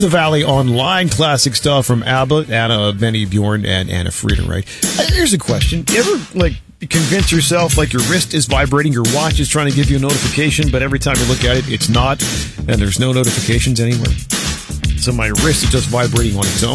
The Valley Online, classic stuff from ABBA, Anna, Benny, Bjorn, and Anna Frieda, right? Here's a question. You ever, convince yourself, your wrist is vibrating, your watch is trying to give you a notification, but every time you look at it, it's not, and there's no notifications anywhere? So my wrist is just vibrating on its own.